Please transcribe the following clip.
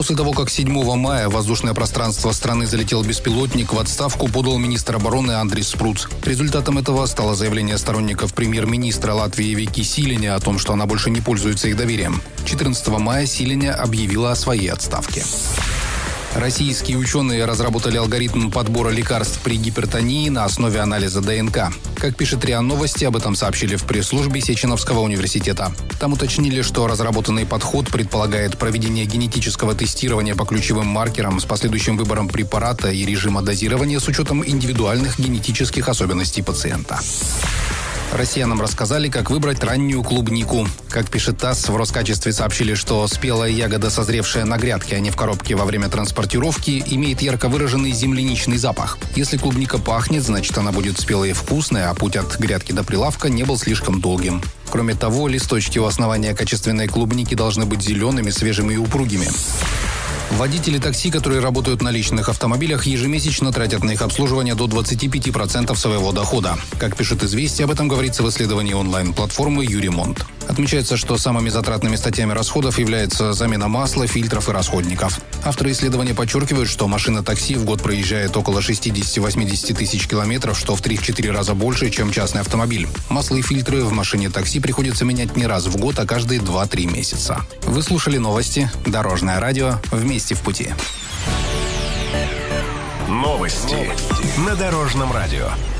После того, как 7 мая в воздушное пространство страны залетел беспилотник, в отставку подал министр обороны Андрис Спруц. Результатом этого стало заявление сторонников премьер-министра Латвии Вики Силиня о том, что она больше не пользуется их доверием. 14 мая Силиня объявила о своей отставке. Российские ученые разработали алгоритм подбора лекарств при гипертонии на основе анализа ДНК. Как пишет РИА Новости, об этом сообщили в пресс-службе Сеченовского университета. Там уточнили, что разработанный подход предполагает проведение генетического тестирования по ключевым маркерам с последующим выбором препарата и режима дозирования с учетом индивидуальных генетических особенностей пациента. Россиянам рассказали, как выбрать раннюю клубнику. Как пишет ТАСС, в Роскачестве сообщили, что спелая ягода, созревшая на грядке, а не в коробке во время транспортировки, имеет ярко выраженный земляничный запах. Если клубника пахнет, значит она будет спелой и вкусной, а путь от грядки до прилавка не был слишком долгим. Кроме того, листочки у основания качественной клубники должны быть зелеными, свежими и упругими. Водители такси, которые работают на личных автомобилях, ежемесячно тратят на их обслуживание до 25% своего дохода. Как пишет «Известия», об этом говорится в исследовании онлайн-платформы «Юремонт». Отмечается, что самыми затратными статьями расходов является замена масла, фильтров и расходников. Авторы исследования подчеркивают, что машина такси в год проезжает около 60-80 тысяч километров, что в 3-4 раза больше, чем частный автомобиль. Масло и фильтры в машине такси приходится менять не раз в год, а каждые 2-3 месяца. Вы слушали новости «Дорожное радио». Вместе в пути. Новости на Дорожном радио.